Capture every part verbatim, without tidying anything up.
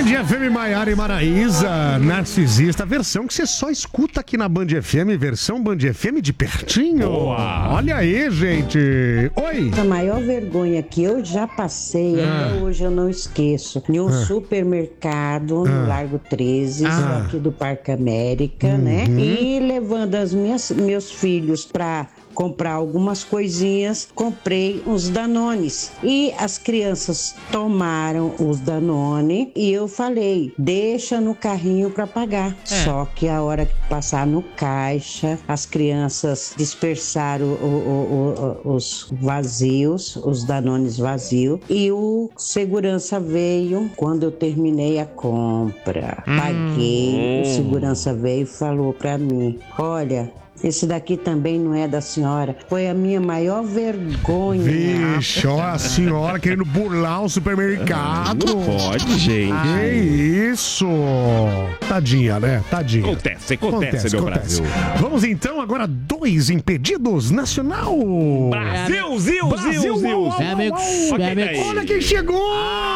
F M, Maiara e Maraísa, Narcisista, versão que você só escuta aqui na Band F M, versão Band F M de pertinho. Boa. Olha aí, gente. Oi. A maior vergonha que eu já passei, ah. até hoje eu não esqueço, em um ah. supermercado no ah. Largo treze, ah. aqui do Parque América, uhum. né? E levando as minhas, meus filhos pra comprar algumas coisinhas, comprei uns Danones. E as crianças tomaram os Danone e eu falei, deixa no carrinho para pagar. É. Só que a hora que passar no caixa, as crianças dispersaram o, o, o, os vazios, os Danones vazios, e o segurança veio quando eu terminei a compra. Hum. Paguei, o segurança veio e falou para mim, olha, esse daqui também não é da senhora. Foi a minha maior vergonha. Vixe, ó, a senhora querendo burlar o supermercado. Não pode, gente. Que isso. Tadinha, né? Tadinha. Acontece, acontece, acontece meu acontece. Brasil. Vamos então, agora dois impedidos nacional. Brasil, Zil, Brasil, Zil, Zil. É, amigos, é, amigos. Olha quem chegou.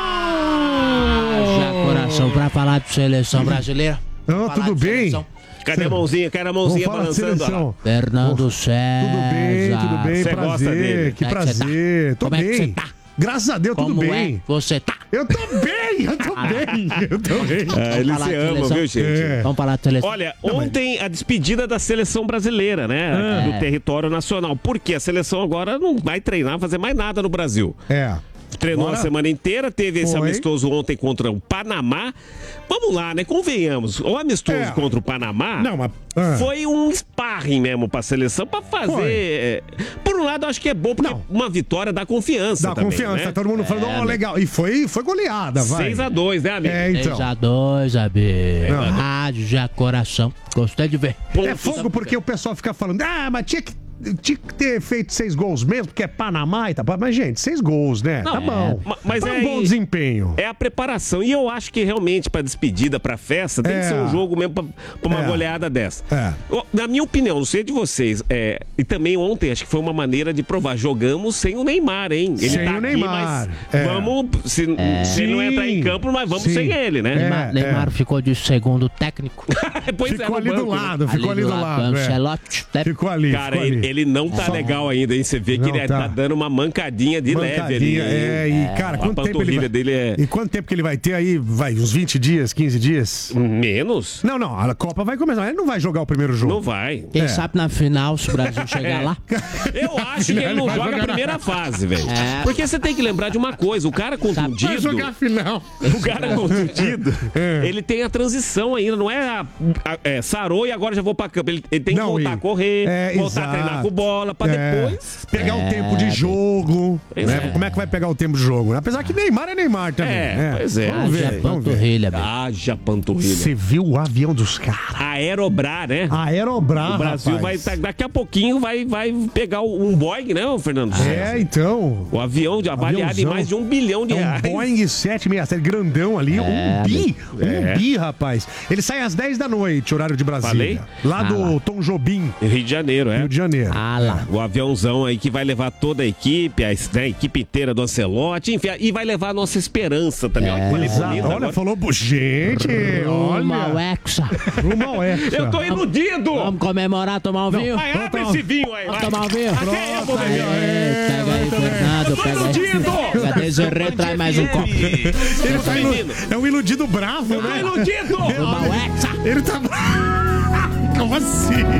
Ah, já coração pra falar de seleção brasileira. Oh, tudo bem? Seleção. Cadê a mãozinha? Quero a mãozinha balançando. Fernando César. Tudo bem, tudo bem, Você prazer. gosta dele? Que Como é que prazer. tá? Tô Como bem. é que você tá? Graças a Deus, Como tudo é bem. que você tá? Eu tô bem, eu tô bem, eu tô bem. É, ele se ama, viu, gente? É. Vamos falar de seleção. Olha, ontem a despedida da seleção brasileira, né? É. Do território nacional. Porque a seleção agora não vai treinar, fazer mais nada no Brasil. É. Treinou Bora. a semana inteira, teve esse Foi. amistoso ontem contra o Panamá. Vamos lá, né? Convenhamos. O amistoso É. contra o Panamá Não, mas... ah. foi um sparring mesmo pra seleção, pra fazer... Foi. é, Por um lado, eu acho que é bom, porque Não. uma vitória dá confiança Dá também, confiança, né? todo mundo falando, ó, legal. E foi, foi goleada, vai. seis a dois, né, amigo? É, então. seis a dois, amigo. Não. Rádio, já coração. Gostei de ver. É fogo porque o pessoal fica falando, ah, mas tinha que, tinha que ter feito seis gols mesmo, porque é Panamá e tal. Mas, gente, seis gols, né? Não, tá bom. ma- mas tá é um bom aí- desempenho. É a preparação. E eu acho que realmente, pra despedida, pra festa, tem É. que ser um jogo mesmo pra, pra uma É. goleada dessa. É. Ó, Na minha opinião, não sei de vocês, é, e também ontem acho que foi uma maneira de provar. Jogamos sem o Neymar, hein? Ele Sem tá o aqui, Neymar. mas É. vamos. Se, se ele não Sim. entrar em campo, mas vamos Sim. sem ele, né? É. Neymar, Neymar ficou de segundo técnico. Pois Ficou é, ali no do banco, né? lado, ficou ali do lado. é. Ancelotti, né? Ficou ali, Cara, ficou ali. ele, ele não tá legal ainda, hein? Você vê que Não ele tá. tá dando uma mancadinha de leve ali. Mancadinha, é, e cara, a quanto tempo ele panturrilha vai... dele é E quanto tempo que ele vai ter aí? Vai, uns vinte dias, quinze dias? menos? Não, não, a Copa vai começar. Ele não vai jogar o primeiro jogo. Não vai. Quem É. sabe na final, se o Brasil chegar É. lá. Eu acho que ele não vai joga a jogar- primeira fase, velho. É. Porque você tem que lembrar de uma coisa: o cara Vai contundido. jogar a final. O cara contundido, É. ele tem a transição ainda, não é, a, a- é sarou e agora já vou pra campo. Ele, ele tem que Não, voltar e- a correr, é, voltar exato. a treinar com bola, pra É. depois. Pegar o tempo de jogo. Pois Né? é. Como é que vai pegar o tempo de jogo? Apesar que Neymar é Neymar também. É, né? pois é. Vamos ver, Haja vamos ver. panturrilha, amigo. Haja panturrilha. Você viu o avião dos caras? Aerobrar, né? Aerobrar, O Brasil vai, rapaz. tá- daqui a pouquinho vai, vai pegar o- um Boeing, né, ô, Fernando? É, então. O avião de avaliado em Aviãozão. mais de um bilhão de É um reais. Boeing sete sessenta e sete, grandão ali, um bi, É. um bi, rapaz. Ele sai às dez da noite, horário de Brasília. Falei? Lá do Ah, lá. Tom Jobim, Rio de Janeiro, é. Rio de Janeiro. Ah lá. O aviãozão aí que vai levar toda a equipe, a, né, a equipe inteira do Ancelotti, enfim, e vai levar a nossa esperança também. Olha que falei Exato. bonito Olha, agora. falou, pô, gente, Rumo ao olha. Hexa. Rumo ao Hexa. Eu tô iludido! Vamos comemorar, tomar um vinho? Vai, abre Vamos esse vinho aí, Vamos vai. tomar um vinho? Aqui é, eu vou Pronto, beber. aí, Pega aí, Fernando, pega iludido! aí. Cadê Zerrê? Traz mais um copo. Ele tá ilu- menino. É um iludido bravo, Tá né? iludido! Rumo ao Hexa. Ele tá bravo. Como assim?